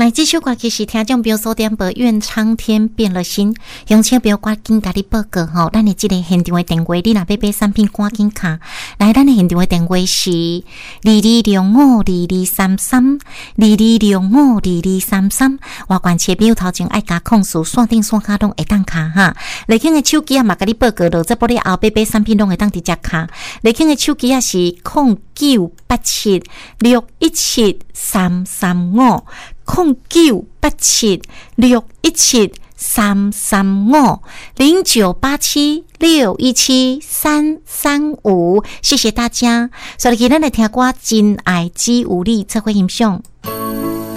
那这首歌其实听众朋友所点播，愿苍天变了心，用请朋友赶紧甲你报告吼，咱的这个现场的电话，你若要买产品赶紧卡。来，咱的现场的电话是22052233，22052233。外观切朋友头前爱加控诉，线顶线卡拢会当卡哈。雷庆的手机啊嘛，甲你报告了，这玻璃后买产品拢会当直接卡。雷庆的手机啊是0917-617-335，0987-617-335。谢谢大家，所以今天来听歌，真爱只有你，这回欣赏。